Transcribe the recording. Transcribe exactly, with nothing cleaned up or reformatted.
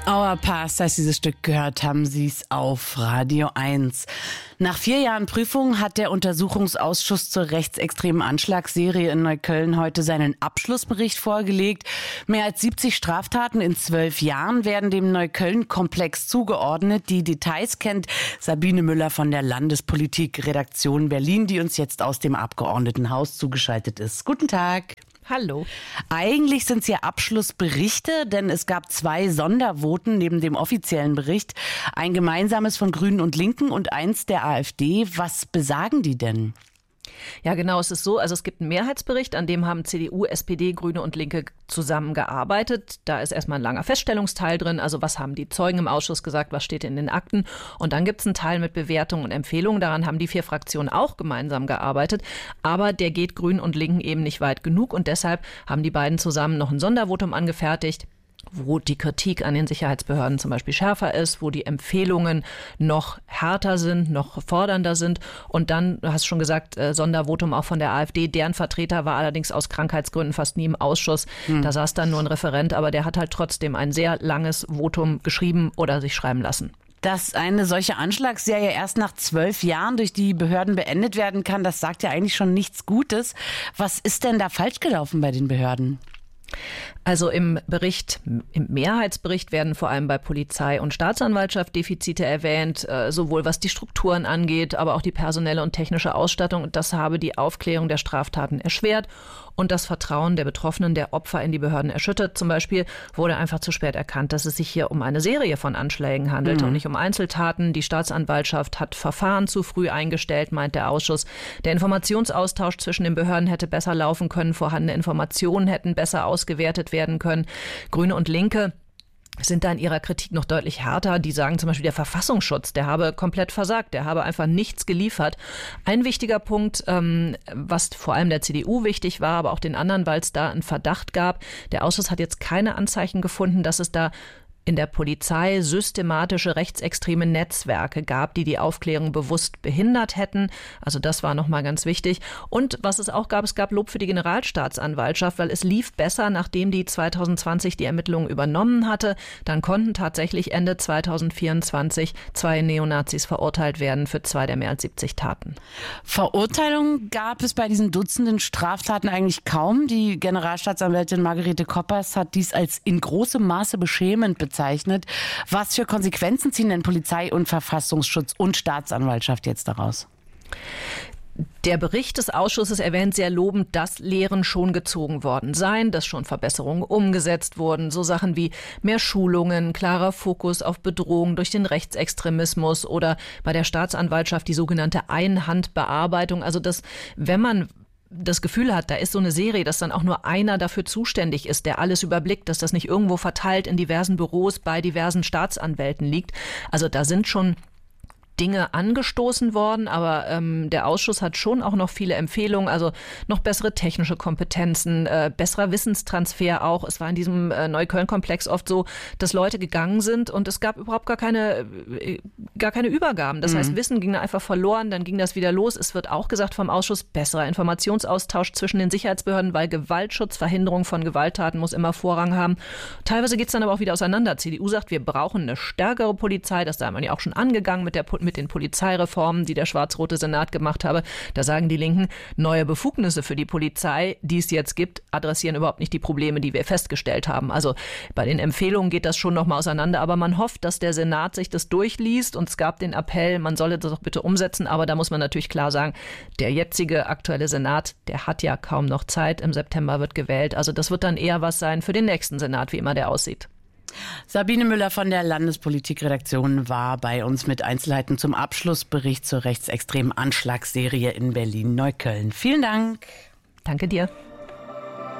Our Past, als Sie dieses Stück gehört haben, Sie es auf Radio eins. Nach vier Jahren Prüfung hat der Untersuchungsausschuss zur rechtsextremen Anschlagsserie in Neukölln heute seinen Abschlussbericht vorgelegt. Mehr als siebzig Straftaten in zwölf Jahren werden dem Neukölln-Komplex zugeordnet. Die Details kennt Sabine Müller von der Landespolitik-Redaktion Berlin, die uns jetzt aus dem Abgeordnetenhaus zugeschaltet ist. Guten Tag. Hallo. Eigentlich sind es ja Abschlussberichte, denn es gab zwei Sondervoten neben dem offiziellen Bericht. Ein gemeinsames von Grünen und Linken und eins der AfD. Was besagen die denn? Ja, genau, es ist so, also es gibt einen Mehrheitsbericht, an dem haben C D U, S P D, Grüne und Linke zusammengearbeitet. Da ist erstmal ein langer Feststellungsteil drin, also was haben die Zeugen im Ausschuss gesagt, was steht in den Akten. Und dann gibt es einen Teil mit Bewertungen und Empfehlungen, daran haben die vier Fraktionen auch gemeinsam gearbeitet. Aber der geht Grünen und Linken eben nicht weit genug und deshalb haben die beiden zusammen noch ein Sondervotum angefertigt, wo die Kritik an den Sicherheitsbehörden zum Beispiel schärfer ist, wo die Empfehlungen noch härter sind, noch fordernder sind. Und dann, du hast schon gesagt, äh, Sondervotum auch von der AfD. Deren Vertreter war allerdings aus Krankheitsgründen fast nie im Ausschuss. Hm. Da saß dann nur ein Referent, aber der hat halt trotzdem ein sehr langes Votum geschrieben oder sich schreiben lassen. Dass eine solche Anschlagsserie erst nach zwölf Jahren durch die Behörden beendet werden kann, das sagt ja eigentlich schon nichts Gutes. Was ist denn da falsch gelaufen bei den Behörden? Also im Bericht, im Mehrheitsbericht werden vor allem bei Polizei und Staatsanwaltschaft Defizite erwähnt, sowohl was die Strukturen angeht, aber auch die personelle und technische Ausstattung. Das habe die Aufklärung der Straftaten erschwert und das Vertrauen der Betroffenen, der Opfer in die Behörden erschüttert. Zum Beispiel wurde einfach zu spät erkannt, dass es sich hier um eine Serie von Anschlägen handelt mhm. und nicht um Einzeltaten. Die Staatsanwaltschaft hat Verfahren zu früh eingestellt, meint der Ausschuss. Der Informationsaustausch zwischen den Behörden hätte besser laufen können, vorhandene Informationen hätten besser ausgewertet werden können. Grüne und Linke sind da in ihrer Kritik noch deutlich härter. Die sagen zum Beispiel, der Verfassungsschutz, der habe komplett versagt, der habe einfach nichts geliefert. Ein wichtiger Punkt, ähm, was vor allem der C D U wichtig war, aber auch den anderen, weil es da einen Verdacht gab. Der Ausschuss hat jetzt keine Anzeichen gefunden, dass es da in der Polizei systematische rechtsextreme Netzwerke gab, die die Aufklärung bewusst behindert hätten. Also das war nochmal ganz wichtig. Und was es auch gab, es gab Lob für die Generalstaatsanwaltschaft, weil es lief besser, nachdem die zwanzig zwanzig die Ermittlungen übernommen hatte. Dann konnten tatsächlich Ende zwanzig vierundzwanzig zwei Neonazis verurteilt werden für zwei der mehr als siebzig Taten. Verurteilungen gab es bei diesen Dutzenden Straftaten eigentlich kaum. Die Generalstaatsanwältin Margarete Koppers hat dies als in großem Maße beschämend bezeichnet. Bezeichnet. Was für Konsequenzen ziehen denn Polizei und Verfassungsschutz und Staatsanwaltschaft jetzt daraus? Der Bericht des Ausschusses erwähnt sehr lobend, dass Lehren schon gezogen worden seien, dass schon Verbesserungen umgesetzt wurden. So Sachen wie mehr Schulungen, klarer Fokus auf Bedrohung durch den Rechtsextremismus oder bei der Staatsanwaltschaft die sogenannte Einhandbearbeitung. Also dass, wenn man das Gefühl hat, da ist so eine Serie, dass dann auch nur einer dafür zuständig ist, der alles überblickt, dass das nicht irgendwo verteilt in diversen Büros bei diversen Staatsanwälten liegt. Also da sind schon Dinge angestoßen worden, aber ähm, der Ausschuss hat schon auch noch viele Empfehlungen, also noch bessere technische Kompetenzen, äh, besserer Wissenstransfer auch. Es war in diesem äh, Neukölln-Komplex oft so, dass Leute gegangen sind und es gab überhaupt gar keine, äh, gar keine Übergaben. Das mhm. heißt, Wissen ging da einfach verloren, dann ging das wieder los. Es wird auch gesagt vom Ausschuss, besserer Informationsaustausch zwischen den Sicherheitsbehörden, weil Gewaltschutz, Verhinderung von Gewalttaten muss immer Vorrang haben. Teilweise geht es dann aber auch wieder auseinander. C D U sagt, wir brauchen eine stärkere Polizei, das da haben wir ja auch schon angegangen mit der mit den Polizeireformen, die der schwarz-rote Senat gemacht habe. Da sagen die Linken, neue Befugnisse für die Polizei, die es jetzt gibt, adressieren überhaupt nicht die Probleme, die wir festgestellt haben. Also bei den Empfehlungen geht das schon nochmal auseinander, aber man hofft, dass der Senat sich das durchliest und es gab den Appell, man solle das doch bitte umsetzen, aber da muss man natürlich klar sagen, der jetzige aktuelle Senat, der hat ja kaum noch Zeit, im September wird gewählt, also das wird dann eher was sein für den nächsten Senat, wie immer der aussieht. Sabine Müller von der Landespolitik-Redaktion war bei uns mit Einzelheiten zum Abschlussbericht zur rechtsextremen Anschlagsserie in Berlin-Neukölln. Vielen Dank. Danke dir.